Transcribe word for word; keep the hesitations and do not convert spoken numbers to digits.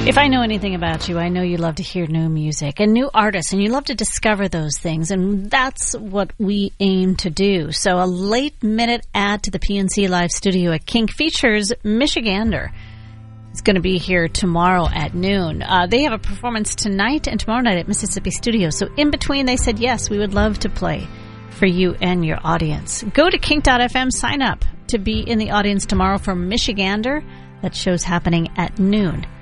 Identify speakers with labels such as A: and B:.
A: If I know anything about you, I know you love to hear new music and new artists, and you love to discover those things, and that's what we aim to do. So a late-minute ad to the P N C Live studio at Kink features Michigander. It's going to be here tomorrow at noon. Uh, they have a performance tonight and tomorrow night at Mississippi Studios. So in between, they said, yes, we would love to play for you and your audience. Go to kink dot f m, sign up to be in the audience tomorrow for Michigander. That show's happening at noon